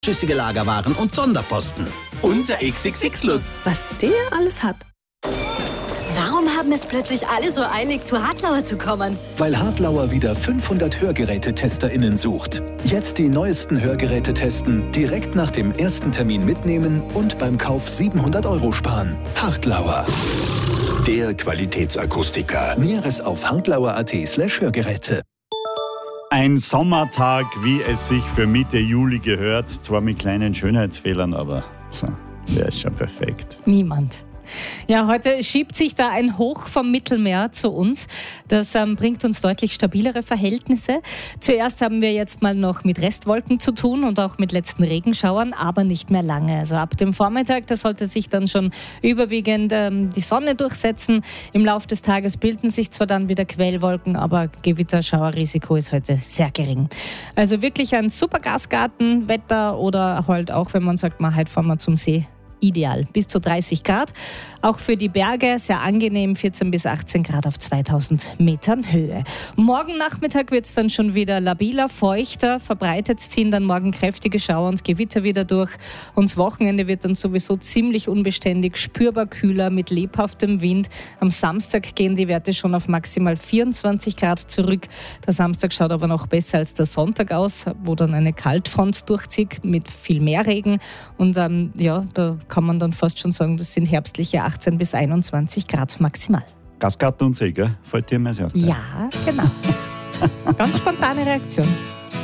schüssige Lagerwaren und Sonderposten. Unser XXX-Lutz. Was der alles hat. Warum haben es plötzlich alle so eilig, zu Hartlauer zu kommen? Weil Hartlauer wieder 500 HörgerätetesterInnen sucht. Jetzt die neuesten Hörgeräte testen, direkt nach dem ersten Termin mitnehmen und beim Kauf 700 € sparen. Hartlauer. Der Qualitätsakustiker. Näheres auf hartlauer.at/Hörgeräte. Ein Sommertag, wie es sich für Mitte Juli gehört. Zwar mit kleinen Schönheitsfehlern, aber der ist schon perfekt. Niemand. Ja, heute schiebt sich da ein Hoch vom Mittelmeer zu uns. Das bringt uns deutlich stabilere Verhältnisse. Zuerst haben wir jetzt mal noch mit Restwolken zu tun und auch mit letzten Regenschauern, aber nicht mehr lange. Also ab dem Vormittag, da sollte sich dann schon überwiegend die Sonne durchsetzen. Im Laufe des Tages bilden sich zwar dann wieder Quellwolken, aber Gewitterschauerrisiko ist heute sehr gering. Also wirklich ein super Gasgartenwetter oder halt auch, wenn man sagt, heute fahren wir zum See. Ideal, bis zu 30 Grad. Auch für die Berge sehr angenehm, 14 bis 18 Grad auf 2000 Metern Höhe. Morgen Nachmittag wird es dann schon wieder labiler, feuchter, verbreitet ziehen dann morgen kräftige Schauer und Gewitter wieder durch. Und das Wochenende wird dann sowieso ziemlich unbeständig, spürbar kühler mit lebhaftem Wind. Am Samstag gehen die Werte schon auf maximal 24 Grad zurück. Der Samstag schaut aber noch besser als der Sonntag aus, wo dann eine Kaltfront durchzieht mit viel mehr Regen. Und da kann man dann fast schon sagen, das sind herbstliche 18 bis 21 Grad maximal. Gasgarten und See, gell? Fällt dir mehr als erstes? Ja, genau. Ganz spontane Reaktion.